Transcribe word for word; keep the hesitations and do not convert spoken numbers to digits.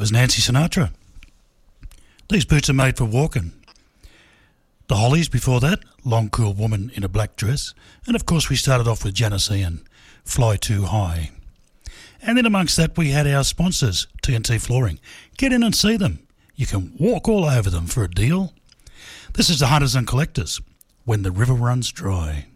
was Nancy Sinatra. These boots are made for walking. The Hollies before that, Long Cool Woman in a Black Dress. And of course we started off with Janice Ian, Fly Too High. And then amongst that we had our sponsors, T N T Flooring. Get in and see them. You can walk all over them for a deal. This is the Hunters and Collectors, When the River Runs Dry.